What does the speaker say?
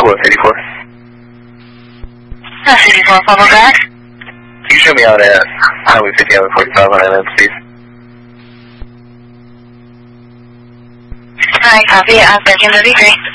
Pablo 54. 54, Pablo back. Can you show me out at Highway 50, Highway 45 on island, please? Alright, copy. I'll send you the degree.